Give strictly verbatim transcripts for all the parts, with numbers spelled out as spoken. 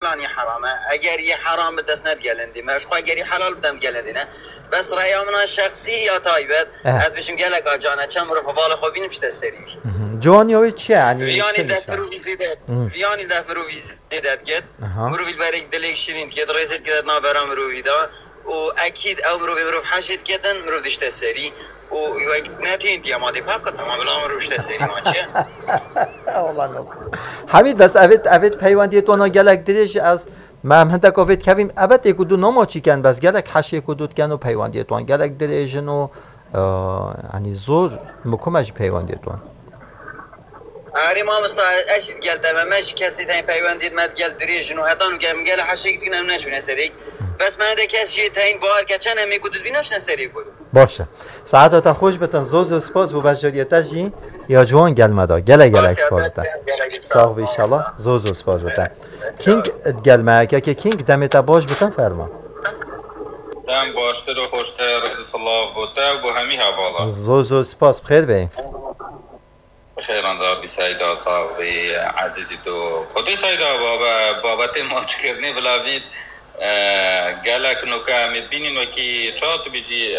فلانی حرامه اگر یه حرام به دست ند گلندی مش خو اگر یه حلال بدم گلندی نه بس رایامنا شخصی یا تایبت اد بشم گلک آجانه چم رو فوال خو بینم چه سری جوانیوی چی یعنی ویانی دفترو ویزیت ویانی دفترو ویزیت گت مرو ویل برگ دلیک شیرین که رئیست که نا برام رو ویدا و اكيد او مرو مرو حشد كده مرو دشت سري و نتين دي ما دي فقط تمام لا مرو دشت سري ماشي والله نص حمید بس اوید اوید پیوندی تو نا گلک دیش از ما هم هنتا کوید کویم ابد یک دو نما چی کن بس گلک حشی کدود کن و پیوندی تو گلک دیش نو یعنی زور مکمش پیوندی تو آره ما مست اشید گل تمام ماشي کسی تاین پیوندی مد گل دیش نو هدان گم گل حشی کدی نم نشونه سری بس من ده کسی تاین بار که چند همی کدود بینمش نسری کدود باشه ساعتها خوش بتن زوز و سپاس بو بجریتشی یا جوان گل مدا گله گله سپاس بتن ساق بی انشالله زوز و سپاس بتن کینگ گل مکه که کینگ دمت باش بتن فرما دم باشتر و خوشتر رئیس الله بوده و همی حوالا زوز و سپاس بخیر بیم خیران دا بی سایدا ساق بی عزیزی تو خودی سایدا بابا بابت ماچ کرنی بلاوید گلک نوکا امید بینین و کی چات بیجی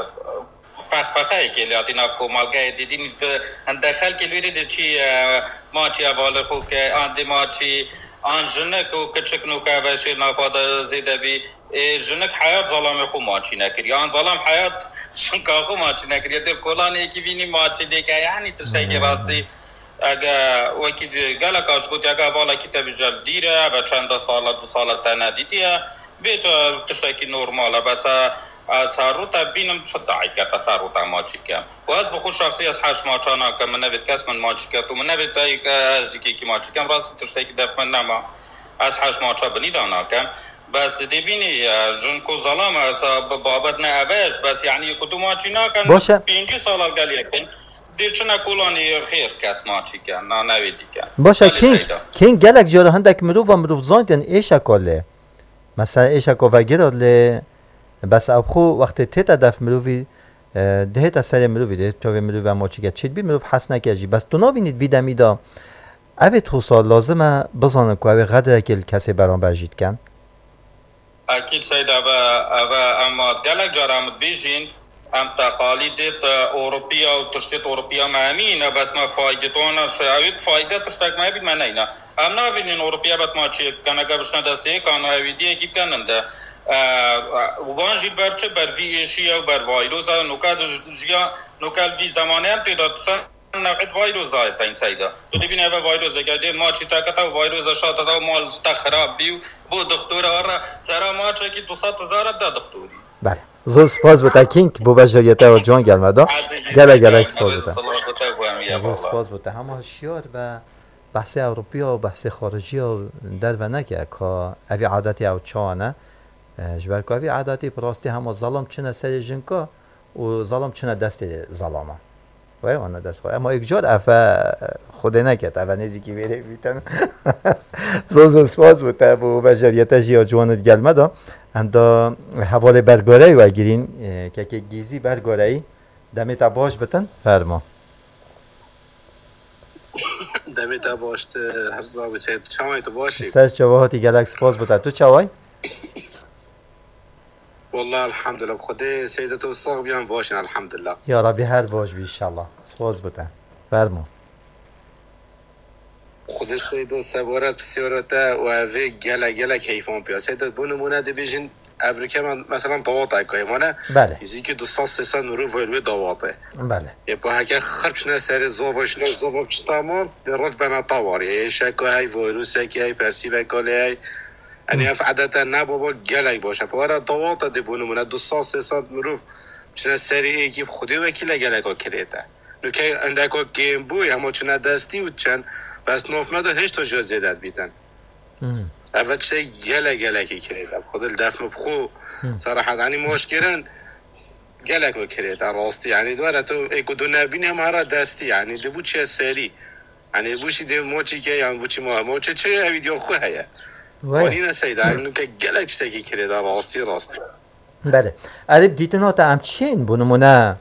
فخ فخای که لیاتی نافکو مالگای دیدین داخل که لویری چی ماچی اول خو که آن دی ماچی آن جنک و کچک نوکا بشیر نافاده زیده بی جنک حیات ظلام خو ماچی نکری آن ظلام حیات شنکا خو ماچی نکری در کلان یکی بینی ماچی دیگه یعنی تشتای که راستی اگه وکی گلک آج گوتی اگه والا کتاب جل دیره و چند سال دو سال تا ندیدیه بیت تشتای که نورماله بس ساروتا بینم شد عیکتا ساروتا ماچی کم و از بخور شخصی از حش ماچانا که من نبید کس من ماچی کم و من نبید تایی که از جیکی که ماچی کم راستی تشتای که دفت من نما از حش ماچا بنی دانا کم بس دی بینی جنکو ظلام بابت نه اوش بس یعنی کدو ماچی ناکن باشه پینجی سال گلی کن دیچنا کولانی خیر کس ماچی کن نه نویدی کن باشه کینگ کینگ گلک جاره هندک مروف و مروف زاندن ایشا کاله مثلا ایشا کوفاگیراله بس اب خو وقتی تیت دف مروفی دهت سر مروفی ده تو مروف و ماچی که چید بی مروف حس نکردی بس تو نبینید ویدمی دا اوه تو سال لازمه بزنن که اوه قدر که کسی برام بجید کن اکید سید اوه اوه اما گلک جارم بیشین ام تقاليد اوروبيه او تشتت اوروبيه ما امينه بس ما فايدتونا شايد فايده تشتك ما بين منينا ام نابين اوروبيه بت ما تشي كان قبشنا دسي كان ايدي كيف كان ده وان جيل برچه بر في شي او بر فيروس نوكا جيا نوكال في زمانه ام تدات نقد فيروس هاي تاين سيدا تو دي بين فيروس قاعد ما تشي تاكتا فيروس شاطه او مال استخراب بيو بو دكتور ورا سرا ما تشي تو صد هزار ده دكتوري بله زور سپاس بوده کینگ بو بجریته و جوان گلمدا گله گله سپاس بوده زور سپاس بوده همه هشیار به بحث اروپی و بحث خارجی و در و نکه که اوی عادتی او چانه جبر که اوی عادتی پراستی همه ظلم چنه سر جنکا و ظلم چنه دست ظلامه وای آنه دست خواهی اما یک جور افا خوده نکد افا نزیکی بیره بیتن زور زور سپاس بوده بو بجریته جی و جوانت گلمدا اندا حواله برگاره‌ای و گیرین که که گیزی برگاره‌ای دمیتا باش بتن فرما دمیتا باش هر زاوی سید چاوی تو باشی سرش جواهاتی گلک سپاس بوده تو چاوی؟ والله الحمدلله خدا سید تو صاغ بیان باشین الحمدلله یا ربی هر باش بی انشالله سپاس بوده فرما خود سید سوارت بسیارت و اوی گله گله کیفان پیا سید بونمونه دی بیشین افریقا من مثلا دواته که مانه بله چیزی که دویست سیصد نورو ویلوی دواته بله یه با هک خربش نه سر زوفش نه زوف چتامون درست بنا طواری شکو های ویروس کی های پرسی و کلی یعنی اف عادتا نه بابا گله باشه پاره دواته دی بونمونه دویست سیصد نورو چنه سری کی خودی وکیل گله کا کریته نو که اندکو گیم بو اما چنه دستی و چن بس نوف مده هیچ تا جا زیدت بیتن اول چه گله گله کی کریدم خود الدفم بخو صراحه یعنی مشکرن گله کو کریدم راستی یعنی دوره تو اگه دو نبینی هم هر دستی یعنی دبو چه سری یعنی بوشی دو موچی که یعنی بوچی ما موچه چه ویدیو خو هیا ولی نه سیدا اینو که گله چه کی کریدم راستی راستی بله عرب دیتنا تا همچین بونمونه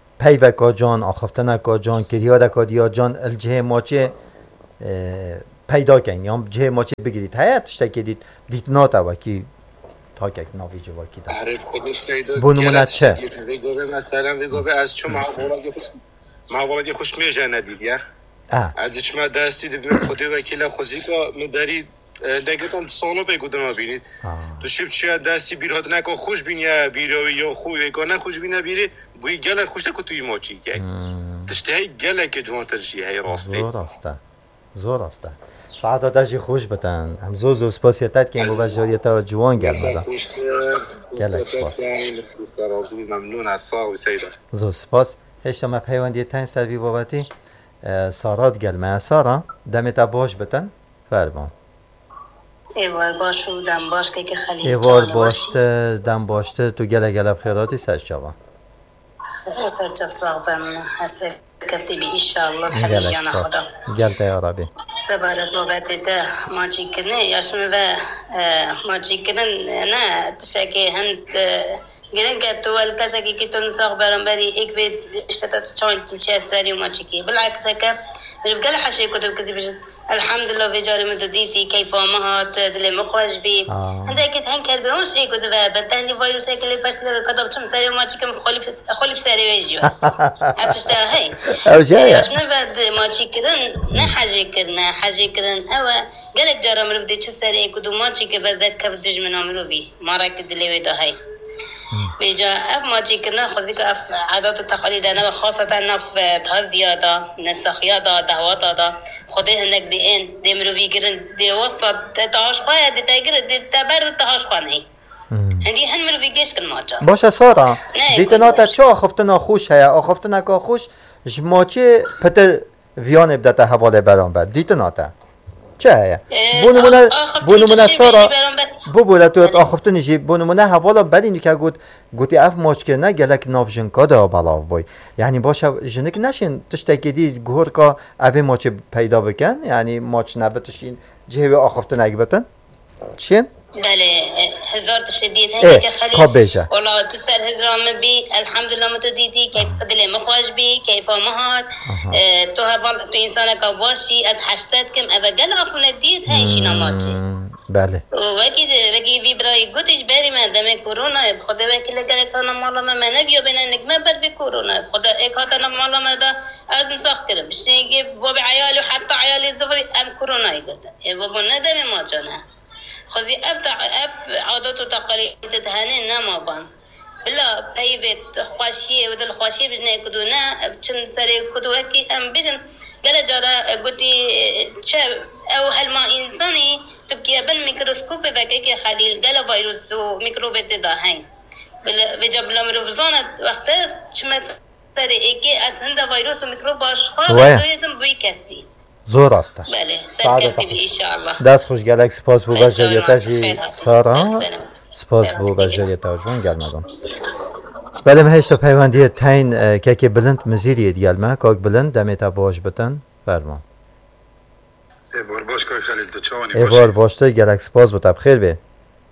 پیوکا جان آخفتنکا جان کریارکا دیا جان الجه ماچه پیدا کنید یا جه ماچی بگیرید هیات تشتکی دید دید ناتا وکی تا که ناوی جو وکی دا آره خودش سیدا بونمونت چه؟ ویگوه مثلا ویگوه از چون محوالاتی خوش محوالاتی خوش میشه ندید یا از چما دستی دبیر خودی وکیل خوزیکا مداری نگهتون سالو بگودم ببینید تو شب چه دستی بیرات نکو خوش بینی بیروی یا خوی کنه خوش بینی بیری بوی گله خوش نکو توی ماچی که تشتهی گله که جوان ترجیح هی راستی زور راسته زور راسته ساعت آتشی خوش بتن هم زور زور سپاسیتت که این بو بجاریتا جوان گل مدا گله سپاس ممنون ارسا و سیدا زور سپاس هشتا ما پیواندی تین سروی بابتی سارات گل ما سارا دمتا باش بتن فرمان ایوار باش و دم باش که که خلیل ایوار باشته دم باشته تو گله گله بخیراتی سرچاوا سرچاو صاحبن هر سر کفتی بی ایشالله حبی جانا خدا گلتا یا ربی سبارت بابتی ده ماچی کنه یاشمه و ماچی کنن نه تشکی هند گرن که تو الکسا که تو نساق برام بری ایک بید اشتتا چاین تو چه سری ماچی کی بالعکس که مجب گل حشی کتب کتی بجد الحمد لله في جاري مدوديتي كيف مهات دلي مخرج بي عندك كنت هنكر بهمش ايه كنت بتاني فيروس هيك اللي برسي كتب كم سري وما تشكم خولي خولي بسري ويجوا عرفتش هي او جاي اش من بعد ما تشكرن نه حاجه كرنا حاجه كرن او قالك جارا مرفدي تش سري كنت ما تشك بزات كبدج من عمرو في ما راك دلي ويدا هي بيجا اف ما تشكرنا خزيك اف عادات التقاليد انا خاصه نف تهزيادا نسخيادا دعواتا خدای هنگ دی این دی مروی گرن دی وسط تهاش خواه دی تاگر دی تبرد تهاش خواه نهی هندی هن مروی گیش کن ماجا باشه سارا دیتنا تا چه آخفتنا خوش هیا آخفتنا که خوش جماچه پتر ویان بدتا حواله برام بر دیتنا تا چه هیا بونمونه بونمونه سارا بو بوله تو آخفتنی جی بونمونه حواله بدینی که گوت گوتی اف ماچ که نه گلک ناف جنکا دا بالاو بای یعنی باشه جنک نشین تشتکی دی گور که اوی ماچ پیدا بکن یعنی ماچ نبتشین جهوی آخفته نگبتن چین؟ بله هزار تشدید هنگی که خلیل بیجه والله تو سر هزرام بی الحمدلله متدیدی کیف دل مخواج بی کیف مهات تو هفال تو انسان که باشی از هشتاد کم اوه گل آخونه دید هنشی نماچه بله وکی وکی وی برای گوتش بری من دم کرونا خدا وکی لگرک تانا مالا من نبیو بینن نگمه بر فی کرونا خدا ایک هاتانا مالا من دا از انساخ کرم شنگی باب عیالی و حتی عیالی زفری ام کرونایی کردن بابا ندم ما جانه خوزی اف اف عادات و تقالید تهانه نما بان بلا پیوت خواشیه و دل خواشیه بجنه کدو نه چند سری کدو وکی ام بجن گله جارا گوتی چه او هلما انسانی تبكي بن ميكروسكوب فكيك خليل قال فيروس وميكروبات داهين بجاب لمروفزانة وقتها شمس ترى إيكي أسهند فيروس وميكروب أشخاص ويسم بيكسي زور استه بله سرکردی بی انشالله دست خوش گلک سپاس بو بجریتا جی سارا سپاس بو بجریتا جون گلمدم بله مهشت پیوندی تین که که بلند مزیری دیالمه که بلند دمیتا باش بتن فرما ایوار باش که خلیل تو چوانی باشه ایوار باشته گلک سپاس بو تب خیر بی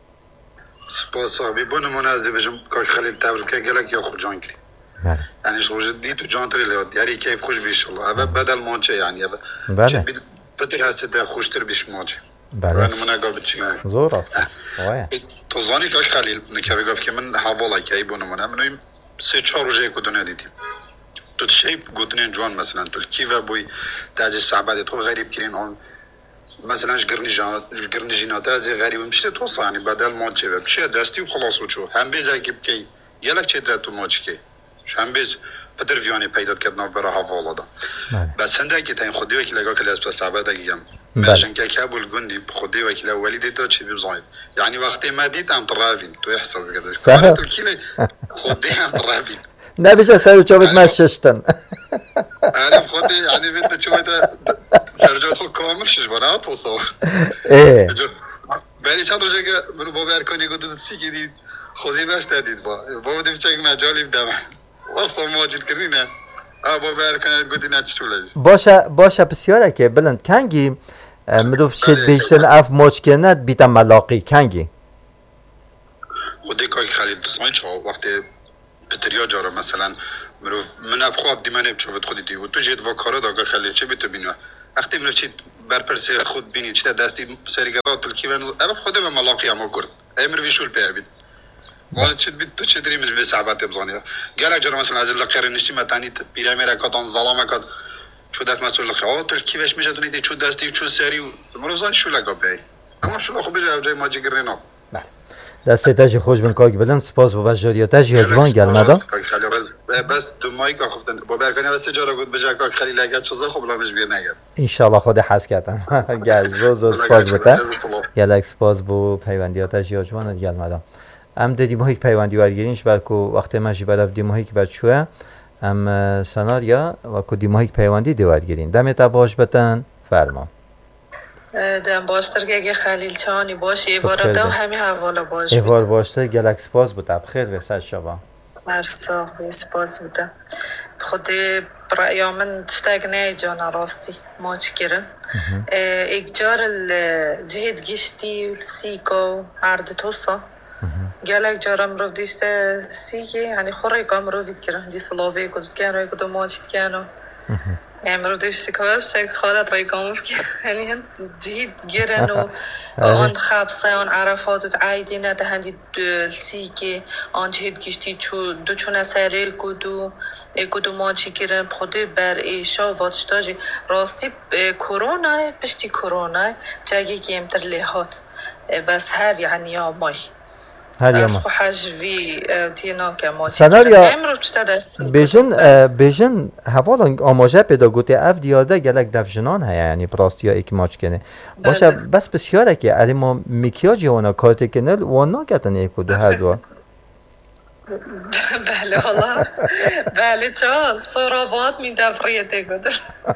سپاس صاحبی بونه منازی بجم که خلیل تبرم که گلک یا خود جان کری يعني شو جدي تو جان تري لود يعني كيف خوش بيش الله هذا بدل مانچه يعني هذا بله بتر هست ده خوشتر بيش مانچه بله انا منا قابل چی زور است وای تو زانی کاش خلیل نکوی گفت که من حوالا کی بونه منا منو سه چهار روزه کدونه دیدیم تو شی گودنه جوان مثلا تو کیف بوی تاج صعبات تو غریب کردن اون مثلا جرنی جان جرنی جنات از غریب مشته تو صانی بدل مانچه بشه دستی و خلاص وچو هم بزاگب کی یلک چه تو ماچ کی شام بیز پدر ویانی پیدا کردن برای حوالا دا بس هنده که تاین خودی وکیل اگر کلی از پس عباد اگیم ماشین که کابل گندی خودی وکیل اولی دیتا چی بیبزاید یعنی وقتی ما دیدم ترافین تو احساب بگذاری کاری تو کلی خودی هم ترافین نبیشه سر چوبت مششتن عارف خودی یعنی بنت چوبت سرجات خود کامل شش بنا توصل ايه بری چند روزه که منو بابا ارکانی گفت سی کی دید خودی بس دادید با بابا دیگه چه مجالی بدم واسه ماجد کردینه آبا برکنه گودی نچوله باشه باشه بسیاره که بلند کنگی مروف شد بیشتن اف ماچ کنه بیتا ملاقی کنگی خودی که خلیل دستمای چه وقتی پتریا جاره مثلا مروف من اب خواب دیمانه بچوفت خودی دی و تو جد و کارا داگر خلیل چه بیتو بینه وقتی مروف چید برپرسی خود بینی چه دستی سریگرات تلکی و اب خود به ملاقی هم کرد امر ویشول پیابید ولی چه بید تو چه دری مش به صعبات بزنی قال اجر مثلا از لقر نشتی متانی پیرامیر کاتون ظلام کات شو دفت مسئول لقاء تلکی وش میشه دونید چه دستی چه سری مرزان شو لقا بی اما شو خوب جای جای ماجی گرینو دست تاج خوش بن کاک بلند سپاس بابا جاری تاج یادوان گلمدا بس دو مایک خفتن با برکنه بس جارا گفت بجا کاک خلیل اگه چوزا خوب لامش بیر نگیر ان شاء الله خود حس کردم گل روز سپاس بته گلک سپاس بو پیوندی تاج یادوان گلمدا ام ددی ماهیک پیوندی ورگیرینش برکو وقت ماجی برف دی ماهیک بچوه ام سناریا و کو دی ماهیک پیوندی دی ورگیرین دمت باش بتن فرما دم باشتر که خلیل چانی باشی ایوارا دو همین حوالا باش بیت ایوار باشتر گلک سپاس بوده بخیر بسد شبا مرسا سپاس بوده خود برای من تشتاق نه جانا راستی ماچ کرن اگجار الجهد گشتی سیکو عرض توسا گلک جارم رو دیشته سیکی یعنی خوری کام رو وید کرن دی سلاوی کدوم کنه کدوم ماچت کنه امروز دیشته که واسه خالد رایگام یعنی هن جهید گرن و آن خبسه آن عرفات عیدی نده هندی سیکی آن جهید گشتی چو دو چون سری کدو کدو ماچی گرن خودی بر ایشا واتشتاجی راستی کرونا پشتی کرونا جایی که امتر لحات بس هر یعنی یا مای از خوشوی دینا که ما سناریا بیشن بیشن حوالا آماجه پیدا گوته اف دیاده گلک دفجنان هیا یعنی پراستیا ایک ماچ کنه باشه بس بسیاره که علی ما میکیا جوانا کارتی کنل وانا کتن ایک و دو هر دو بله والله بله چا سرابات می دفریته گدر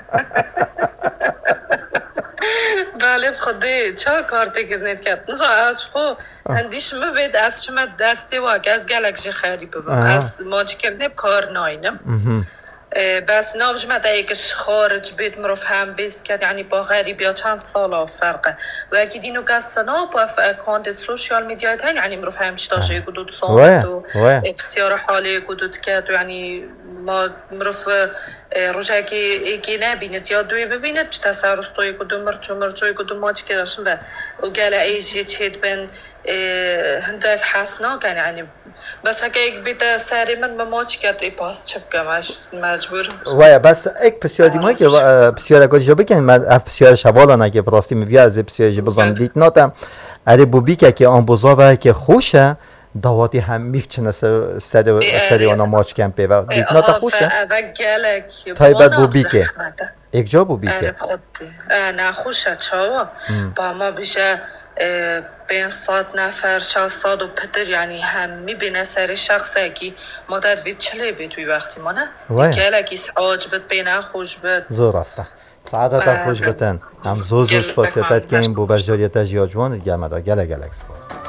بله خودی چه کارتی کردید کرد نزا از خو هندیش مبید از شما دستی واقع از گلک جه خری ببم از ماچ کردیم کار ناینم بس نابج ما دایکش خارج بید مروف هم بیست کرد یعنی با غریب یا چند سال فرقه و اگه دینو گستنا با اکانت سوشیال میدیا تاین یعنی مروف هم چتاشه گدود سامت و بسیار حالی گدود کرد یعنی ما مروف روزه که ایکی نبیند یا دوی ببیند چه تصرستوی کدوم مرچو مرچوی کدوم ماچ کردشن و و گله ایجی چید بین هندک حسنا کن یعنی بس اگه ایک بیت سری من با ماچ کرد ای پاس چپ کمش مجبور وای بس ایک پسیاری مایی که پسیاره کدی جا بکن من اف پسیاره شوالا نگه براستی میوی از پسیاره جا بزن دیت ناتم اره بوبی که که آن بزاوه که خوشه دواتی هم میخچنه سر سری آنا ماچ کم پی و دیت ناتا خوشه تای بعد بوبی که ایک جا بوبی که نه خوشه چاوا با ما بیشه بین صد نفر شصت صد و پتر یعنی هم میبینه سری شخصه که مدت وید چلی بید وی وقتی ما نه گله کیس عاجبت بینه خوش بید زور استه سعادت خوش بتن هم زور زور سپاسیتت که این بو بجاریت جیاجوان گمه دا گله گله سپاس